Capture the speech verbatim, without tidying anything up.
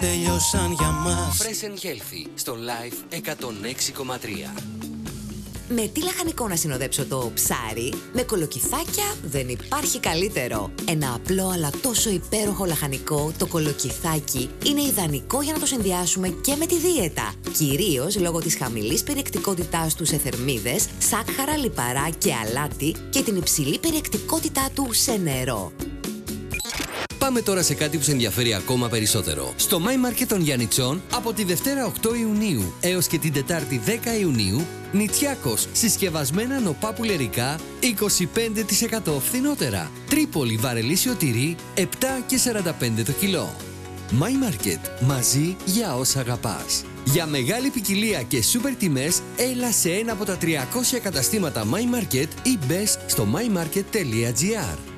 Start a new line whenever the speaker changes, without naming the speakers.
τέλειωσαν για μας.
Fresh and Healthy στο Live εκατόν έξι κόμμα τρία.
Με τι λαχανικό να συνοδέψω το ψάρι? Με κολοκυθάκια δεν υπάρχει καλύτερο. Ένα απλό αλλά τόσο υπέροχο λαχανικό, το κολοκυθάκι, είναι ιδανικό για να το συνδυάσουμε και με τη δίαιτα. Κυρίως λόγω της χαμηλής περιεκτικότητάς του σε θερμίδες, σάκχαρα, λιπαρά και αλάτι και την υψηλή περιεκτικότητά του σε νερό.
Πάμε τώρα σε κάτι που σε ενδιαφέρει ακόμα περισσότερο. Στο My Market των Γιαννιτσών, από τη Δευτέρα οκτώ Ιουνίου έως και την Τετάρτη δέκα Ιουνίου, Νητσιάκος συσκευασμένα νοπά πουλερικά είκοσι πέντε τοις εκατό φθηνότερα. Τρίπολη βαρελίσιο τυρί επτά και σαράντα πέντε το κιλό. My Market, μαζί για όσα αγαπάς. Για μεγάλη ποικιλία και σούπερ τιμές, έλα σε ένα από τα τριακόσια καταστήματα My Market ή μπες στο my market τελεία gr.